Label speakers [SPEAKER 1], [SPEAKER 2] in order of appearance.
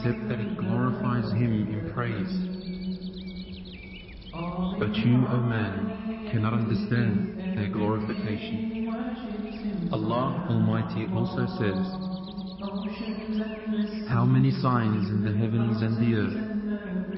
[SPEAKER 1] except that it glorifies Him in praise. But you, O man, cannot understand their glorification. Allah Almighty also says, "How many signs in the heavens and the earth